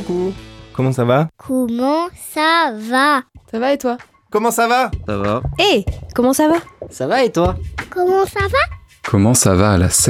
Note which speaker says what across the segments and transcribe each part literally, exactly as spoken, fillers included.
Speaker 1: Coucou, comment ça va ?
Speaker 2: Comment ça va ?
Speaker 3: Ça va et toi ?
Speaker 1: Comment ça va ?
Speaker 4: Ça va.
Speaker 3: Hé, hey, comment ça va ?
Speaker 4: Ça va et toi ?
Speaker 2: Comment ça va ?
Speaker 5: Comment ça va à la selle ?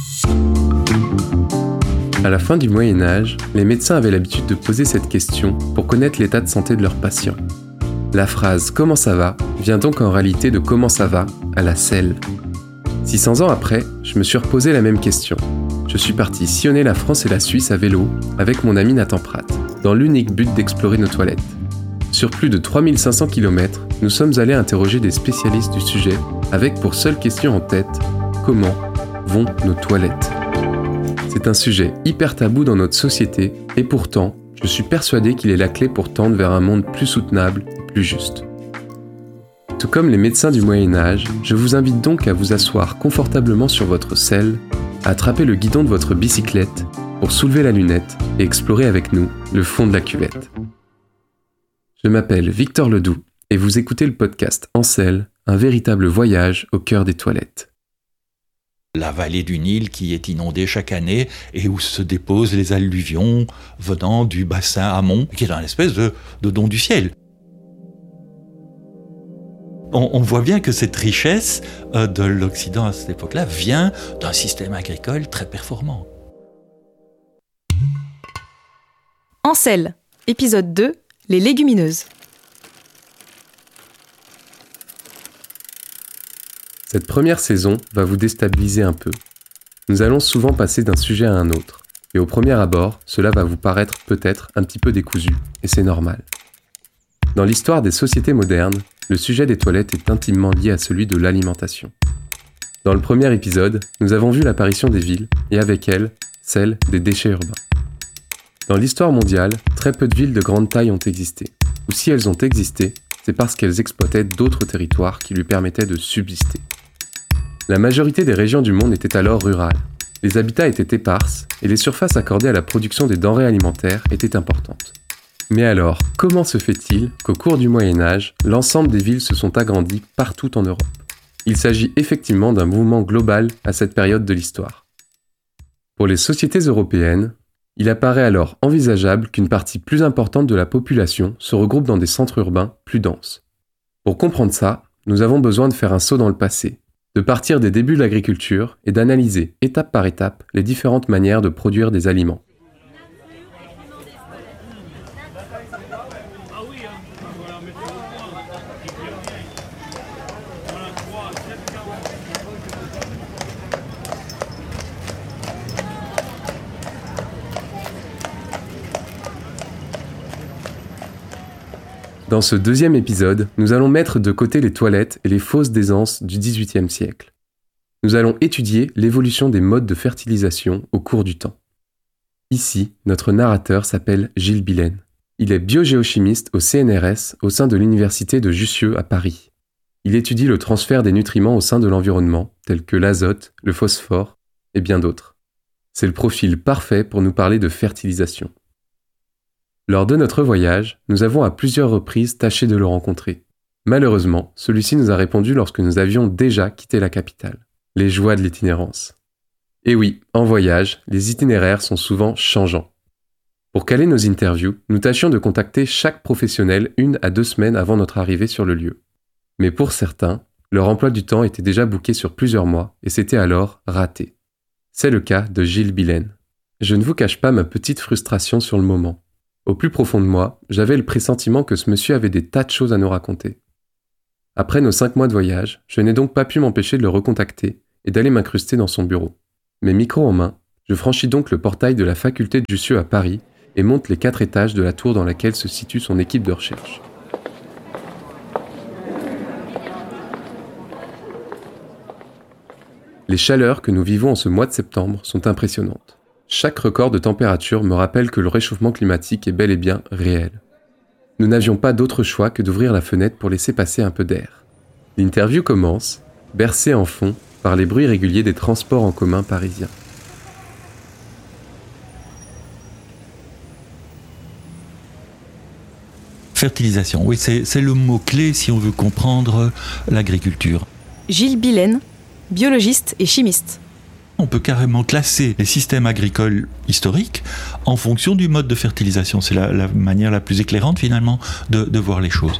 Speaker 5: À la fin du Moyen-Âge, les médecins avaient l'habitude de poser cette question pour connaître l'état de santé de leurs patients. La phrase « Comment ça va ?» vient donc en réalité de « Comment ça va ?» à la selle. six cents ans après, je me suis reposé la même question. Je suis parti sillonner la France et la Suisse à vélo avec mon ami Nathan Pratt, dans l'unique but d'explorer nos toilettes. Sur plus de trois mille cinq cents kilomètres, nous sommes allés interroger des spécialistes du sujet avec pour seule question en tête « Comment vont nos toilettes ?» C'est un sujet hyper tabou dans notre société et pourtant, je suis persuadé qu'il est la clé pour tendre vers un monde plus soutenable et plus juste. Tout comme les médecins du Moyen-Âge, je vous invite donc à vous asseoir confortablement sur votre selle, à attraper le guidon de votre bicyclette pour soulever la lunette et explorer avec nous le fond de la cuvette. Je m'appelle Victor Ledoux et vous écoutez le podcast En Selle, un véritable voyage au cœur des toilettes.
Speaker 6: La vallée du Nil qui est inondée chaque année et où se déposent les alluvions venant du bassin amont, qui est un espèce de, de don du ciel. On, on voit bien que cette richesse euh, de l'Occident à cette époque-là vient d'un système agricole très performant.
Speaker 3: En Selle, épisode deux, les légumineuses.
Speaker 5: Cette première saison va vous déstabiliser un peu. Nous allons souvent passer d'un sujet à un autre, et au premier abord, cela va vous paraître peut-être un petit peu décousu, et c'est normal. Dans l'histoire des sociétés modernes, le sujet des toilettes est intimement lié à celui de l'alimentation. Dans le premier épisode, nous avons vu l'apparition des villes, et avec elles, celle des déchets urbains. Dans l'histoire mondiale, très peu de villes de grande taille ont existé, ou si elles ont existé, c'est parce qu'elles exploitaient d'autres territoires qui lui permettaient de subsister. La majorité des régions du monde étaient alors rurales. Les habitats étaient éparses et les surfaces accordées à la production des denrées alimentaires étaient importantes. Mais alors, comment se fait-il qu'au cours du Moyen-Âge, l'ensemble des villes se sont agrandies partout en Europe ? Il s'agit effectivement d'un mouvement global à cette période de l'histoire. Pour les sociétés européennes, il apparaît alors envisageable qu'une partie plus importante de la population se regroupe dans des centres urbains plus denses. Pour comprendre ça, nous avons besoin de faire un saut dans le passé, de partir des débuts de l'agriculture et d'analyser étape par étape les différentes manières de produire des aliments. Dans ce deuxième épisode, nous allons mettre de côté les toilettes et les fausses aisances du dix-huitième siècle. Nous allons étudier l'évolution des modes de fertilisation au cours du temps. Ici, notre narrateur s'appelle Gilles Billen. Il est biogéochimiste au C N R S au sein de l'université de Jussieu à Paris. Il étudie le transfert des nutriments au sein de l'environnement, tels que l'azote, le phosphore et bien d'autres. C'est le profil parfait pour nous parler de fertilisation. Lors de notre voyage, nous avons à plusieurs reprises tâché de le rencontrer. Malheureusement, celui-ci nous a répondu lorsque nous avions déjà quitté la capitale. Les joies de l'itinérance. Et oui, en voyage, les itinéraires sont souvent changeants. Pour caler nos interviews, nous tâchions de contacter chaque professionnel une à deux semaines avant notre arrivée sur le lieu. Mais pour certains, leur emploi du temps était déjà booké sur plusieurs mois et c'était alors raté. C'est le cas de Gilles Billen. Je ne vous cache pas ma petite frustration sur le moment. Au plus profond de moi, j'avais le pressentiment que ce monsieur avait des tas de choses à nous raconter. Après nos cinq mois de voyage, je n'ai donc pas pu m'empêcher de le recontacter et d'aller m'incruster dans son bureau. Mes micros en main, je franchis donc le portail de la faculté de Jussieu à Paris et monte les quatre étages de la tour dans laquelle se situe son équipe de recherche. Les chaleurs que nous vivons en ce mois de septembre sont impressionnantes. Chaque record de température me rappelle que le réchauffement climatique est bel et bien réel. Nous n'avions pas d'autre choix que d'ouvrir la fenêtre pour laisser passer un peu d'air. L'interview commence, bercée en fond par les bruits réguliers des transports en commun parisiens.
Speaker 6: Fertilisation, oui, c'est, c'est le mot-clé si on veut comprendre l'agriculture.
Speaker 3: Gilles Billen, biologiste et chimiste.
Speaker 6: On peut carrément classer les systèmes agricoles historiques en fonction du mode de fertilisation. C'est la, la manière la plus éclairante finalement de, de voir les choses.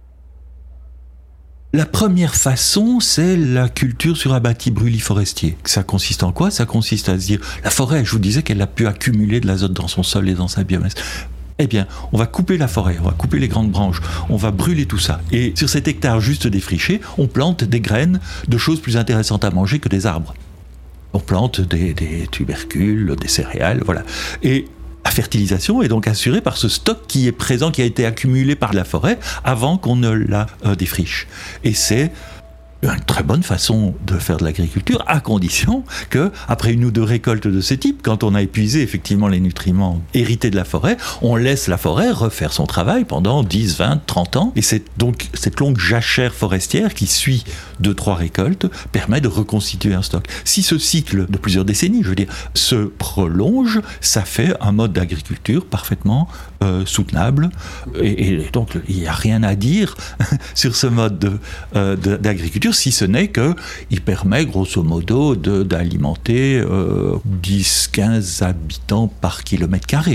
Speaker 6: La première façon, c'est la culture sur abatis brûlis-forestiers. Ça consiste en quoi ? Ça consiste à se dire, la forêt, je vous disais qu'elle a pu accumuler de l'azote dans son sol et dans sa biomasse. Eh bien, on va couper la forêt, on va couper les grandes branches, on va brûler tout ça. Et sur cet hectare juste défriché, on plante des graines de choses plus intéressantes à manger que des arbres. On plante des, des tubercules, des céréales, voilà. Et la fertilisation est donc assurée par ce stock qui est présent, qui a été accumulé par la forêt avant qu'on ne la euh, défriche. Et c'est une très bonne façon de faire de l'agriculture, à condition que, après une ou deux récoltes de ce type, quand on a épuisé effectivement les nutriments hérités de la forêt, on laisse la forêt refaire son travail pendant dix, vingt, trente ans. Et c'est donc cette longue jachère forestière qui suit deux, trois récoltes permet de reconstituer un stock. Si ce cycle de plusieurs décennies, je veux dire, se prolonge, ça fait un mode d'agriculture parfaitement euh, soutenable. Et, et donc, il n'y a rien à dire sur ce mode de, euh, de, d'agriculture, si ce n'est qu'il permet grosso modo de, d'alimenter euh, dix à quinze habitants par kilomètre carré.